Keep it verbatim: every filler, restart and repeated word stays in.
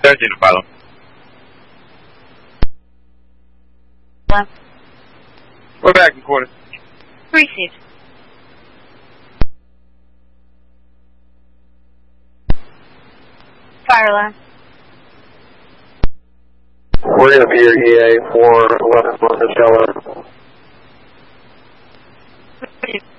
thirteen, follow. Left. We're back in quarter. Received. Fire left. We're going to be your E A for eleven one Michelle.